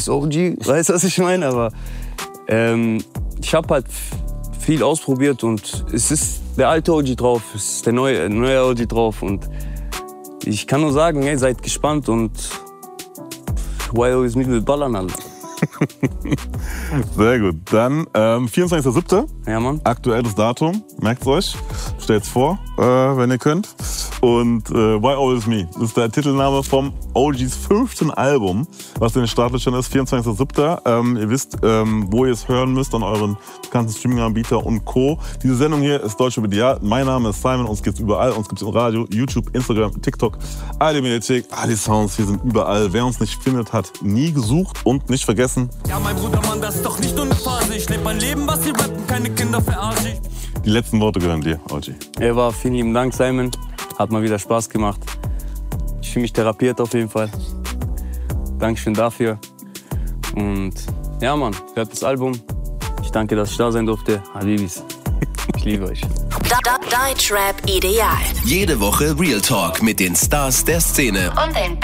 bist OG, weißt du, was ich meine? Aber ich habe halt viel ausprobiert und es ist der alte OG drauf, es ist der neue OG drauf und ich kann nur sagen, ey, seid gespannt und Why Always Me will ballern, Alter. Sehr gut. Dann 24.07. Ja, Mann. Aktuelles Datum. Merkt's euch. Stellt's vor, wenn ihr könnt. Und Why Always Me. Das ist der Titelname vom OGs 5. Album, was in den Startlöchern ist. 24.07. Ihr wisst, wo ihr es hören müsst an euren bekannten Streaming-Anbieter und Co. Diese Sendung hier ist Deutsche Medial. Mein Name ist Simon. Uns gibt's überall. Uns gibt's im Radio, YouTube, Instagram, TikTok, ARD Mediathek, ARD Sounds. Wir sind überall. Wer uns nicht findet, hat nie gesucht und nicht vergessen. Ja, mein Bruder, Mann, das ist doch nicht nur eine Phase. Ich lebe mein Leben, was sie rappen, keine Kinder verarsche ich. Die letzten Worte gehören dir, OG. Eva, vielen lieben Dank, Simon. Hat mal wieder Spaß gemacht. Ich fühle mich therapiert auf jeden Fall. Dankeschön dafür. Und ja, Mann, hört das Album. Ich danke, dass ich da sein durfte. Habibis. Ich liebe euch. Deutschrap Ideal. Jede Woche Real Talk mit den Stars der Szene. Und den